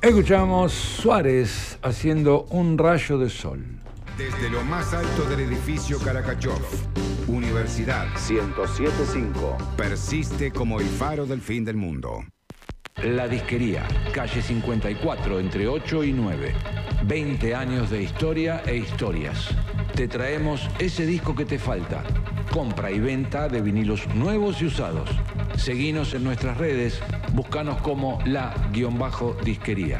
Escuchamos Suárez haciendo Un rayo de sol. Desde lo más alto del edificio Karakachov, Universidad 107.5. persiste como el faro del fin del mundo. La Disquería, calle 54, entre 8 y 9. 20 años de historia e historias. Te traemos ese disco que te falta. Compra y venta de vinilos nuevos y usados. Seguinos en nuestras redes, búscanos como la-disquería.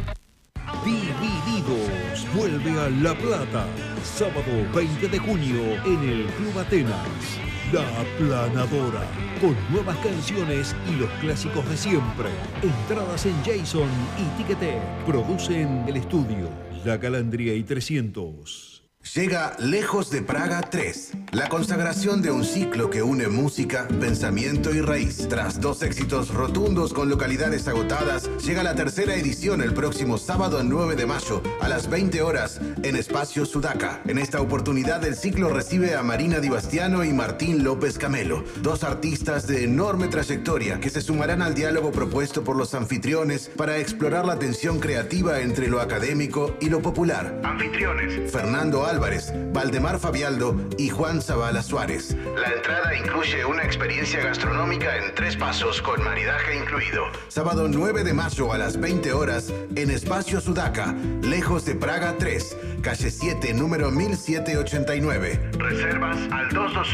Divididos vuelve a La Plata, sábado 20 de junio en el Club Atenas. La Aplanadora, con nuevas canciones y los clásicos de siempre. Entradas en Jason y Ticketek. Producen el estudio La Calandria y 300. Llega Lejos de Praga 3, la consagración de un ciclo que une música, pensamiento y raíz. Tras 2 éxitos rotundos con localidades agotadas, llega la tercera edición el próximo sábado 9 de mayo a las 20 horas en Espacio Sudaca. En esta oportunidad el ciclo recibe a Marina Di Bastiano y Martín López Camelo, 2 artistas de enorme trayectoria que se sumarán al diálogo propuesto por los anfitriones para explorar la tensión creativa entre lo académico y lo popular. Anfitriones: Fernando Álvarez, Valdemar Fabialdo y Juan Zavala Suárez. La entrada incluye una experiencia gastronómica en 3 pasos con maridaje incluido. Sábado 9 de mayo a las 20 horas en Espacio Sudaca, Lejos de Praga 3, calle 7, número 1789. Reservas al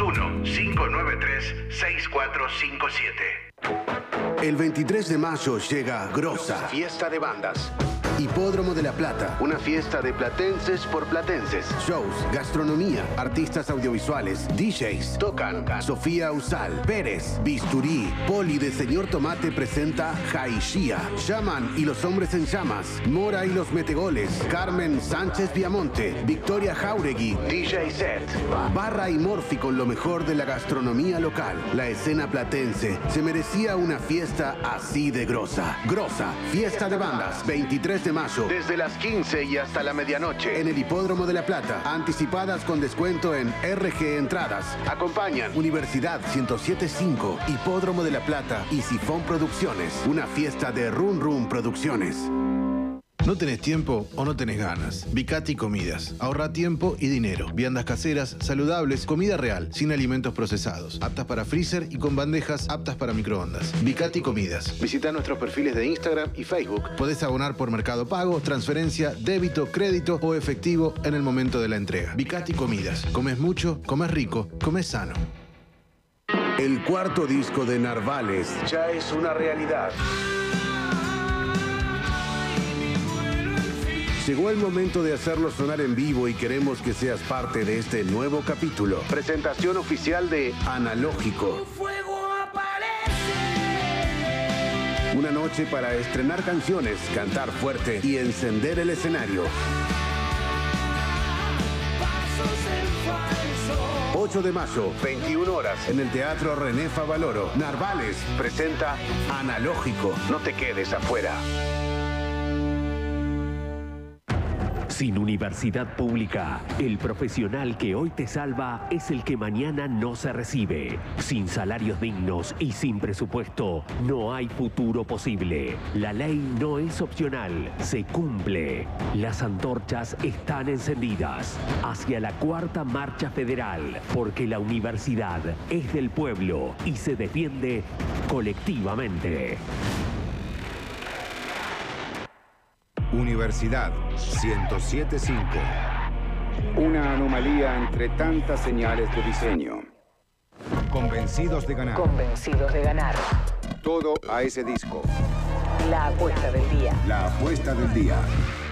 221-593-6457. El 23 de mayo llega Grossa, fiesta de bandas. Hipódromo de La Plata, una fiesta de platenses por platenses. Shows, gastronomía, artistas audiovisuales, DJs, tocan Sofía Usal, Pérez, Bisturí, Poli de Señor Tomate presenta Jaishia, Shaman y los Hombres en Llamas, Mora y los Metegoles, Carmen Sánchez Viamonte, Victoria Jauregui, DJ Set, Barra y Morfi con lo mejor de la gastronomía local. La escena platense se merecía una fiesta así de grosa. Grossa, fiesta de bandas, 23 de mayo, desde las 15 y hasta la medianoche, en el Hipódromo de La Plata. Anticipadas con descuento en RG Entradas. Acompañan Universidad 107.5, Hipódromo de La Plata y Sifón Producciones. Una fiesta de Run Run Producciones. ¿No tenés tiempo o no tenés ganas? Vicati Comidas. Ahorra tiempo y dinero. Viandas caseras, saludables, comida real, sin alimentos procesados. Aptas para freezer y con bandejas aptas para microondas. Vicati Comidas. Visita nuestros perfiles de Instagram y Facebook. Podés abonar por Mercado Pago, transferencia, débito, crédito o efectivo en el momento de la entrega. Vicati Comidas. Comes mucho, comes rico, comes sano. El cuarto disco de Narvales ya es una realidad. Llegó el momento de hacerlo sonar en vivo y queremos que seas parte de este nuevo capítulo. Presentación oficial de Analógico. Una noche para estrenar canciones, cantar fuerte y encender el escenario. 8 de mayo, 21 horas, en el Teatro René Favaloro. Narvales presenta Analógico. No te quedes afuera. Sin universidad pública, el profesional que hoy te salva es el que mañana no se recibe. Sin salarios dignos y sin presupuesto, no hay futuro posible. La ley no es opcional, se cumple. Las antorchas están encendidas hacia la 4ª Marcha Federal, porque la universidad es del pueblo y se defiende colectivamente. Universidad 107.5. Una anomalía entre tantas señales de diseño. Convencidos de ganar. Convencidos de ganar. Todo a ese disco. La apuesta del día. La apuesta del día.